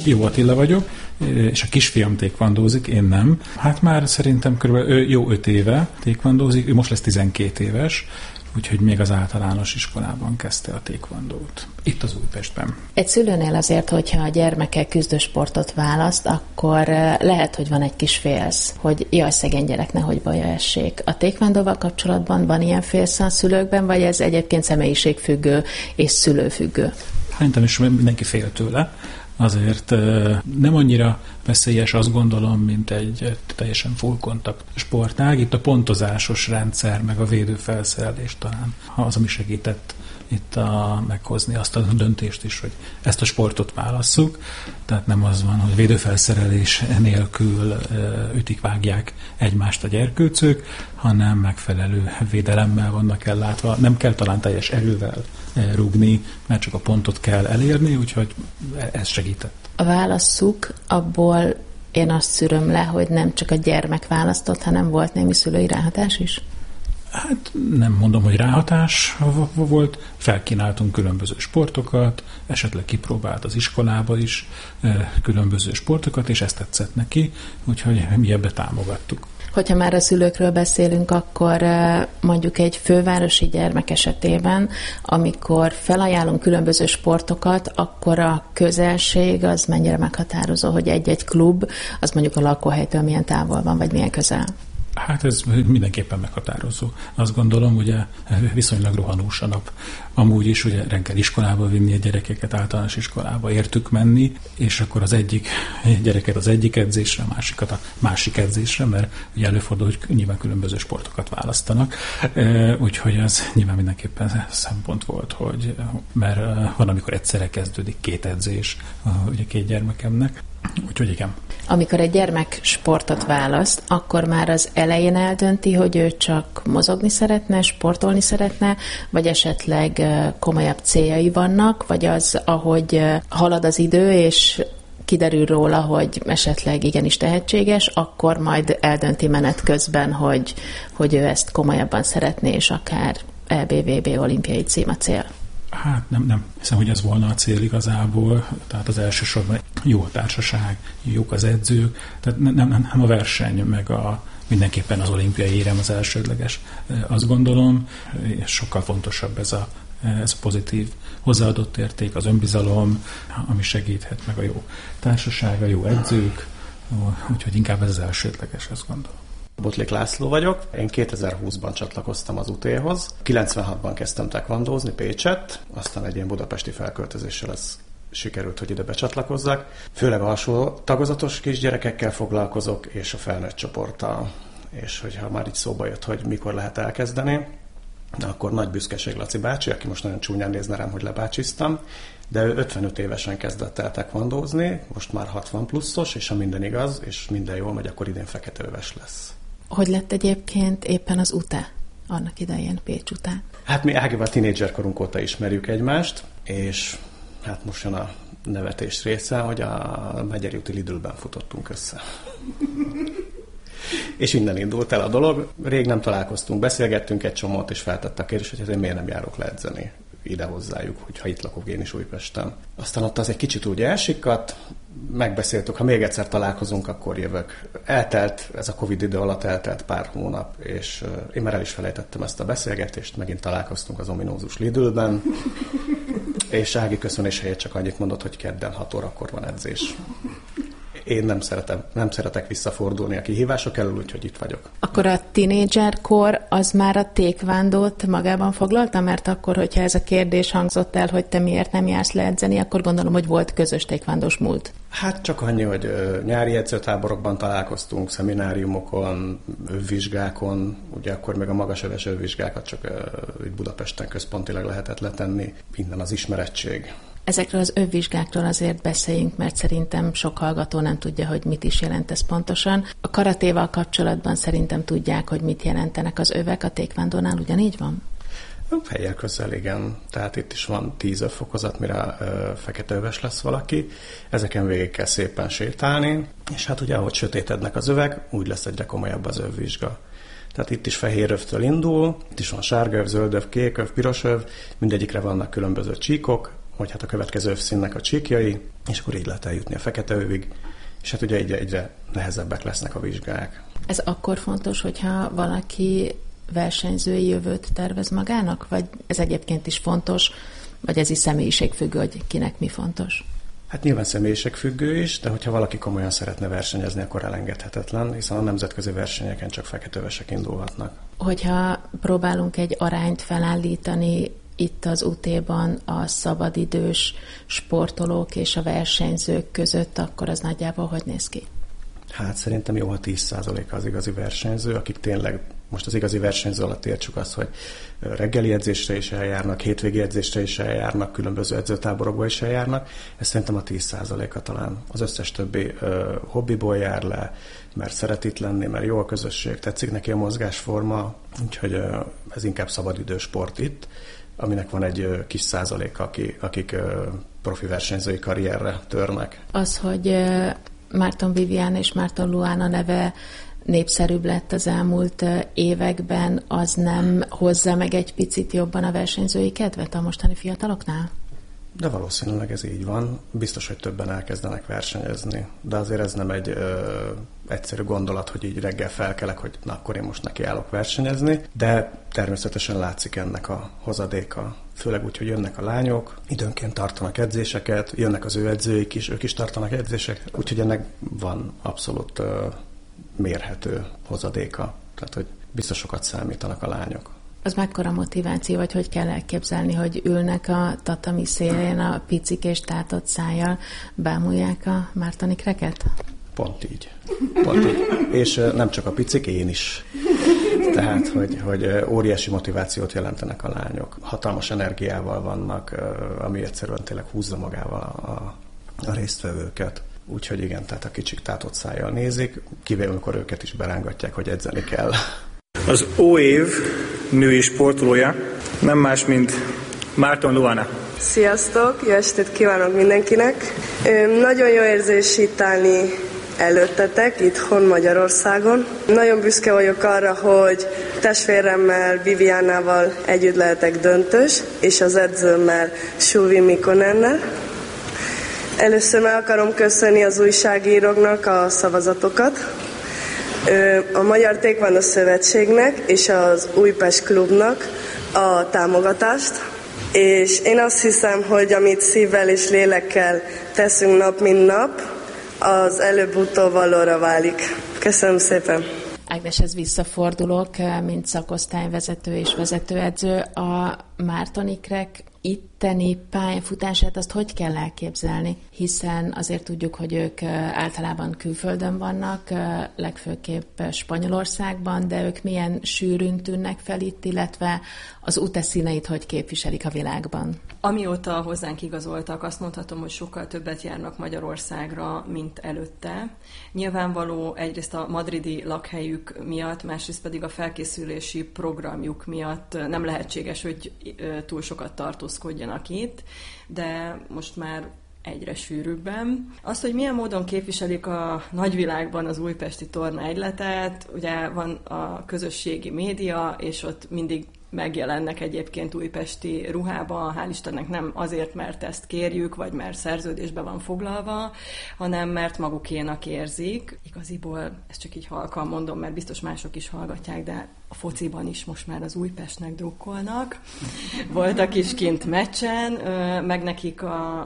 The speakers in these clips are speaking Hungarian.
Jó Attila vagyok, és a kisfiam tékvandózik, én nem. Hát már szerintem körülbelül jó 5 éve tékvandózik, ő most lesz 12 éves, úgyhogy még az általános iskolában kezdte a tékvandót. Itt az Újpestben. Egy szülőnél azért, hogyha a gyermeke küzdősportot választ, akkor lehet, hogy van egy kis félsz, hogy jaj, szegény gyerek, nehogy baja essék. A tékvandóval kapcsolatban van ilyen félsz a szülőkben, vagy ez egyébként személyiségfüggő és szülőfüggő? Szerintem is mindenki fél tőle. Azért nem annyira veszélyes, azt gondolom, mint egy teljesen full kontakt sportág. Itt a pontozásos rendszer, meg a védőfelszerelés talán az, ami segített itt meghozni azt a döntést is, hogy ezt a sportot válasszuk. Tehát nem az van, hogy védőfelszerelés nélkül ütik-vágják egymást a gyerkőcök, hanem megfelelő védelemmel vannak ellátva. Nem kell talán teljes erővel rúgni, mert csak a pontot kell elérni, úgyhogy ez segített. A válasszuk, abból én azt szűröm le, hogy nem csak a gyermek választott, hanem volt némi szülői ráhatás is? Hát nem mondom, hogy ráhatás volt, felkínáltunk különböző sportokat, esetleg kipróbált az iskolába is különböző sportokat, és ezt tetszett neki, úgyhogy mi ebbe támogattuk. Hogyha már a szülőkről beszélünk, akkor mondjuk egy fővárosi gyermek esetében, amikor felajánlunk különböző sportokat, akkor a közelség az mennyire meghatározó, hogy egy-egy klub, az mondjuk a lakóhelytől milyen távol van, vagy milyen közel? Hát ez mindenképpen meghatározó. Azt gondolom, ugye viszonylag rohanós a nap. Amúgy is ugye reggel iskolába vinni a gyerekeket, általános iskolába értük menni, és akkor az egyik gyereket az egyik edzésre, a másikat a másik edzésre, mert ugye előfordul, hogy nyilván különböző sportokat választanak. Úgyhogy ez nyilván mindenképpen szempont volt, hogy mert van, amikor egyszerre kezdődik 2 edzés ugye 2 gyermekemnek. Úgyhogy igen. Amikor egy gyermek sportot választ, akkor már az elején eldönti, hogy ő csak mozogni szeretne, sportolni szeretne, vagy esetleg komolyabb céljai vannak, vagy az, ahogy halad az idő, és kiderül róla, hogy esetleg igenis tehetséges, akkor majd eldönti menet közben, hogy ő ezt komolyabban szeretné, és akár EB-VB olimpiai cím a cél. Hát nem hiszem, hogy ez volna a cél igazából, tehát az elsősorban jó a társaság, jók az edzők, tehát nem a verseny, meg mindenképpen az olimpiai érem az elsődleges. Azt gondolom, és sokkal fontosabb ez a pozitív hozzáadott érték, az önbizalom, ami segíthet, meg a jó társaság, a jó edzők, úgyhogy inkább ez az elsődleges, azt gondolom. Botlik László vagyok. Én 2020-ban csatlakoztam az UT-hoz. 96-ban kezdtem tekvandózni Pécset, aztán egy ilyen budapesti felköltözéssel ez sikerült, hogy ide becsatlakozzak. Főleg alsó tagozatos kisgyerekekkel foglalkozok, és a felnőtt csoporttal. És hogyha már így szóba jött, hogy mikor lehet elkezdeni, akkor nagy büszkeség Laci bácsi, aki most nagyon csúnyán nézne rám, hogy lebácsiztam, de ő 55 évesen kezdett el tekvandózni, most már 60 pluszos, és ha minden igaz, és minden jól megy, akkor idén feketeöves lesz. Hogy lett egyébként éppen az UTE annak idején Pécs után? Hát mi Ágival tínédzserkorunk óta ismerjük egymást, és hát most jön a nevetés része, hogy a Megyeri úti Lidlben futottunk össze. És innen indult el a dolog. Rég nem találkoztunk, beszélgettünk egy csomót, és feltette a kérdést, hogy én miért nem járok le edzeni ide hozzájuk, hogyha itt lakok én is Újpesten. Aztán ott az egy kicsit úgy elsikadt, megbeszéltük, ha még egyszer találkozunk, akkor jövök. Eltelt, ez a Covid idő alatt eltelt pár hónap, és én már el is felejtettem ezt a beszélgetést, megint találkoztunk az ominózus Lidlben, és Ági köszönés helyett csak annyit mondott, hogy kedden 6 órakor van edzés. Én nem szeretek visszafordulni a kihívások elől, úgyhogy itt vagyok. Akkor a tínédzserkor az már a tékvándót magában foglalta? Mert akkor, hogyha ez a kérdés hangzott el, hogy te miért nem jársz le edzeni, akkor gondolom, hogy volt közös tékvándós múlt. Hát csak annyi, hogy nyári edzőtáborokban találkoztunk, szemináriumokon, övvizsgákon, ugye akkor még a magasöves övvizsgákat csak itt Budapesten központilag lehetett letenni, innen az ismerettség. Ezekről az övvizsgákról azért beszéljünk, mert szerintem sok hallgató nem tudja, hogy mit is jelent ez pontosan. A karatéval kapcsolatban szerintem tudják, hogy mit jelentenek az övek, a tékvándónál ugyanígy van? Fejjel közel, igen. Tehát itt is van 10 övfokozat, mire feketeöves lesz valaki. Ezeken végig kell szépen sétálni, és hát ugye ahogy sötétednek az övek, úgy lesz egyre komolyabb az övvizsga. Tehát itt is fehér övtől indul, itt is van sárga öv, zöld öv, kék öv, piros öv, mindegyikre vannak különböző csíkok, hogy hát a következő övszínnek a csíkjai, és akkor így lehet eljutni a Feketeövig, és hát ugye egyre nehezebbek lesznek a vizsgák. Ez akkor fontos, hogyha valaki versenyzői jövőt tervez magának, vagy ez egyébként is fontos, vagy ez is személyiségfüggő, hogy kinek mi fontos? Hát nyilván személyiségfüggő is, de hogyha valaki komolyan szeretne versenyezni, akkor elengedhetetlen, hiszen a nemzetközi versenyeken csak feketővesek indulhatnak. Hogyha próbálunk egy arányt felállítani itt az UT-ban a szabadidős sportolók és a versenyzők között, akkor az nagyjából hogy néz ki? Hát szerintem jó, ha 10%-a az igazi versenyző, akik tényleg, most az igazi versenyző alatt értsük azt, hogy reggeli edzésre is eljárnak, hétvégi edzésre is eljárnak, különböző edzőtáborokba is eljárnak. Ez szerintem a 10%-a talán. Az összes többi hobbiból jár le, mert szeret itt lenni, mert jó a közösség, tetszik neki a mozgásforma, úgyhogy ez inkább szabadidős sport itt, aminek van egy kis százaléka, akik profi versenyzői karrierre törnek. Az, hogy Márton Vivian és Márton Luana neve népszerűbb lett az elmúlt években, az nem hozza meg egy picit jobban a versenyzői kedvet a mostani fiataloknál? De valószínűleg ez így van. Biztos, hogy többen elkezdenek versenyezni. De azért ez nem egy egyszerű gondolat, hogy így reggel felkelek, hogy na, akkor én most nekiállok versenyezni. De természetesen látszik ennek a hozadéka. Főleg úgy, hogy jönnek a lányok, időnként tartanak edzéseket, jönnek az ő edzőik is, ők is tartanak edzéseket. Úgyhogy ennek van abszolút mérhető hozadéka. Tehát, hogy biztos sokat számítanak a lányok. Az mekkora motiváció, vagy hogy kell elképzelni, hogy ülnek a tatami szélén a picik és tátott szájjal, bámulják a mártonikreket? Pont így. És nem csak a picik, én is. Tehát, hogy óriási motivációt jelentenek a lányok. Hatalmas energiával vannak, ami egyszerűen tényleg húzza magával a résztvevőket. Úgyhogy igen, tehát a kicsik tátott szájjal nézik, kivéve amikor őket is berángatják, hogy edzeni kell. Az óév női sportolója nem más, mint Márton Luana. Sziasztok, jó estét kívánok mindenkinek! Nagyon jó érzés itt állni előttetek, itthon Magyarországon. Nagyon büszke vagyok arra, hogy testvéremmel, Viviannával együtt lehetek döntős, és az edzőmmel, Suvi Mikonennel. Először meg akarom köszönni az újságíróknak a szavazatokat, a Magyar Taekwondo Szövetségnek és az Újpest Klubnak a támogatást, és én azt hiszem, hogy amit szívvel és lélekkel teszünk nap mint nap, az előbb-utóbb valóra válik. Köszönöm szépen! Ágneshez visszafordulok, mint szakosztályvezető és vezetőedző. A mártonikrek itteni pályafutását azt hogy kell elképzelni? Hiszen azért tudjuk, hogy ők általában külföldön vannak, legfőképp Spanyolországban, de ők milyen sűrűn tűnnek fel itt, illetve az UTE színeit hogy képviselik a világban? Amióta hozzánk igazoltak, azt mondhatom, hogy sokkal többet járnak Magyarországra, mint előtte. Nyilvánvaló egyrészt a madridi lakhelyük miatt, másrészt pedig a felkészülési programjuk miatt nem lehetséges, hogy túl sokat tartózkodjanak itt, de most már egyre sűrűbben. Azt, hogy milyen módon képviselik a nagyvilágban az újpesti torna egyletet, ugye van a közösségi média, és ott mindig megjelennek egyébként újpesti ruhában, hál' Istennek nem azért, mert ezt kérjük, vagy mert szerződésbe van foglalva, hanem mert magukénak érzik. Igaziból ezt csak így halkan mondom, mert biztos mások is hallgatják, de a fociban is most már az Újpestnek drukkolnak. Voltak is kint meccsen, meg nekik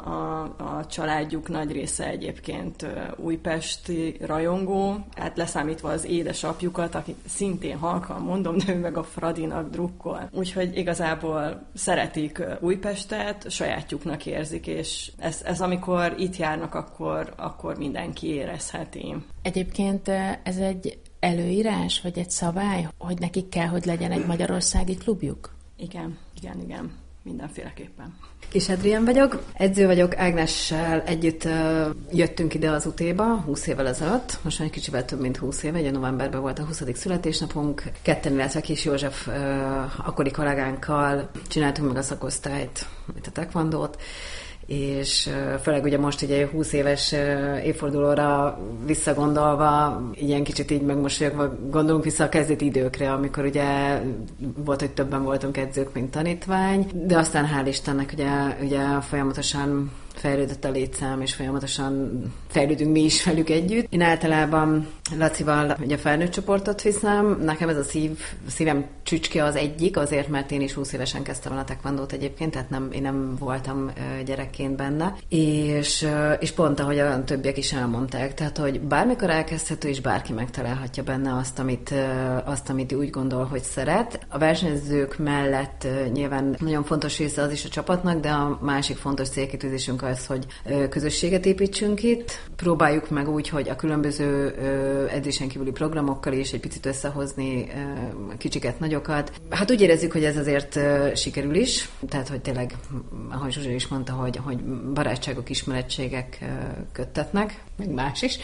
a családjuk nagy része egyébként újpesti rajongó, hát leszámítva az édesapjukat, aki szintén halkan mondom, de ő meg a Fradinak drukkol. Úgyhogy igazából szeretik Újpestet, sajátjuknak érzik, és ez amikor itt járnak, akkor mindenki érezheti. Egyébként ez egy előírás, vagy egy szabály, hogy nekik kell, hogy legyen egy magyarországi klubjuk? Igen, mindenféleképpen. Kis Adrián vagyok, edző vagyok, Ágnessel együtt jöttünk ide az UT-ba 20 évvel ezelőtt, most már egy kicsivel több mint 20 éve, ugye novemberben volt a 20. születésnapunk, ketten, illetve Kis József akkori kollégánkkal csináltunk meg a szakosztályt, a taekwondót, és főleg ugye most ugye 20 éves évfordulóra visszagondolva, ilyen kicsit így megmosolyogva gondolunk vissza a kezdeti időkre, amikor ugye volt, hogy többen voltunk edzők, mint tanítvány, de aztán hál' Istennek ugye folyamatosan fejlődött a létszám, és folyamatosan fejlődünk mi is velük együtt. Én általában Lacival ugye a felnőtt csoportot viszem, nekem ez a szívem csücske az egyik, azért, mert én is 20 évesen kezdtem el a taekwondót egyébként, tehát én nem voltam gyerekként benne, és pont ahogy a többiek is elmondták, tehát hogy bármikor elkezdhető, és bárki megtalálhatja benne azt, amit úgy gondol, hogy szeret. A versenyzők mellett nyilván nagyon fontos része az is a csapatnak, de a másik fontos célkitűzésünk az, hogy közösséget építsünk itt. Próbáljuk meg úgy, hogy a különböző edzésen kívüli programokkal is egy picit összehozni kicsiket, nagyokat. Hát úgy érezzük, hogy ez azért sikerül is, tehát hogy tényleg, ahogy Zsuzsa is mondta, hogy barátságok, ismerettségek köttetnek, meg más is.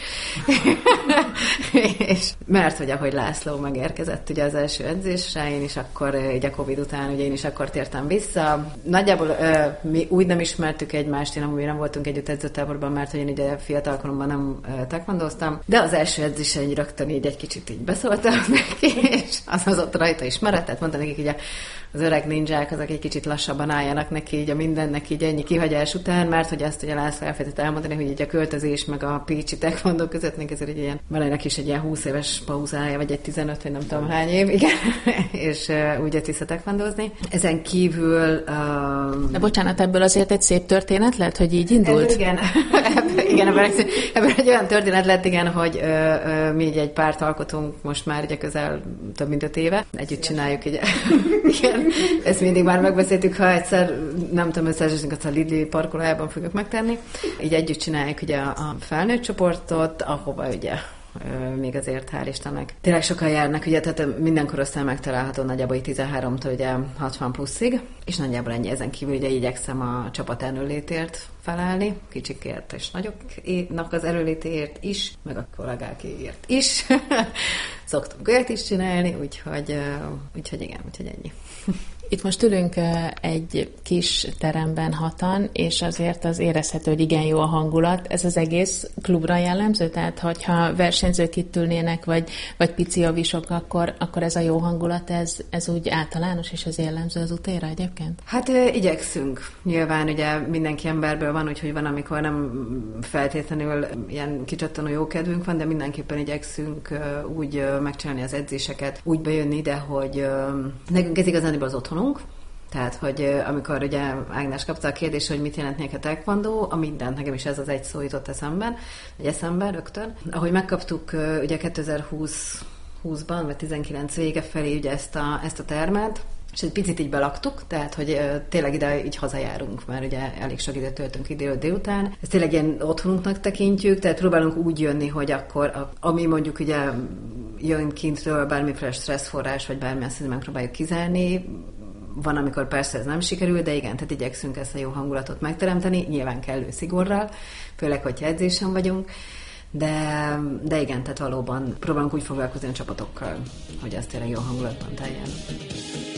És mert hogy ahogy László megérkezett ugye az első edzésre, én is akkor, ugye Covid után, ugye én is akkor tértem vissza. Nagyjából mi úgy nem ismertük egymást, én amúgy nem voltunk együtt edzőtáborban, mert hogy én ugye fiatalkoromban nem taekwondoztam, de az első edzésen így rögtön így egy kicsit így beszóltam neki, és az ott rajta is maradt, tehát mondta nekik így az öreg ninják, azok egy kicsit lassabban álljanak neki így a mindennek így ennyi kihagyás után, mert hogy azt ugye László elfelejtett elmondani, hogy így a költözés meg a pécsi taekwondo között még ezért egy ilyen, valakinek is egy ilyen 20 éves pauzája, vagy egy 15, vagy nem tudom hány év, igen, és úgy jött vissza taekwondozni. Ezen kívül... De bocsánat, ebből azért egy szép történet lett, hogy így indult? Igen, ebből egy olyan történet lett, igen, hogy mi így egy párt alkotunk most már ugye közel több mint 5 éve. Együtt csináljuk, ugye. Igen, ezt mindig már megbeszéltük, ha egyszer, nem tudom, összeesünk, azt a Lidli parkolójában fogjuk megtenni. Így együtt csináljuk ugye a felnőtt csoportot, ahova ugye még azért hál' Istennek. Tényleg sokan járnak, ugye, tehát minden korosztály megtalálható nagyjából 13-től ugye 60 pluszig, és nagyjából ennyi. Ezen kívül ugye igyekszem a csapat erőlétért felállni, kicsikért és nagyoknak az erőlétéért is, meg a kollégákéért is. Szoktunk olyat is csinálni, úgyhogy igen, úgyhogy ennyi. Itt most ülünk egy kis teremben hatan, és azért az érezhető, hogy igen jó a hangulat. Ez az egész klubra jellemző? Tehát, hogyha versenyzők itt ülnének, vagy pici a visok, akkor ez a jó hangulat, ez úgy általános, és ez jellemző az utéra egyébként? Hát igyekszünk. Nyilván ugye mindenki emberből van, úgyhogy van, amikor nem feltétlenül ilyen kicsattanó jó kedvünk van, de mindenképpen igyekszünk úgy megcsinálni az edzéseket, úgy bejönni ide, hogy nekünk ez igazán az otthonunk. Tehát, hogy amikor ugye Ágnes kapta a kérdést, hogy mit jelent neked a taekwondo, a mindent, nekem is ez az egy szó jutott eszembe rögtön. Ahogy megkaptuk ugye 2020-ban, vagy 19 vége felé ugye ezt a termet, és egy picit így belaktuk, tehát, hogy tényleg ide így hazajárunk, mert ugye elég sok időt töltünk idő délután. Ezt tényleg ilyen otthonunknak tekintjük, tehát próbálunk úgy jönni, hogy akkor, ami mondjuk ugye jön kintről bármiféle stresszforrás, vagy bármilyen szinten megpróbáljuk kizárni. Van, amikor persze ez nem sikerül, de igen, tehát igyekszünk ezt a jó hangulatot megteremteni, nyilván kellő szigorral, főleg, hogyha edzésen vagyunk, de igen, tehát valóban próbálunk úgy foglalkozni a csapatokkal, hogy ez tényleg jó hangulatban teljen.